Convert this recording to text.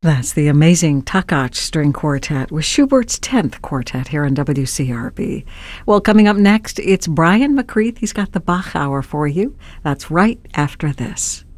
That's the amazing Takacs String Quartet with Schubert's 10th Quartet here on WCRB. Well, coming up next, it's Brian McCreath. He's got the Bach Hour for you. That's right after this.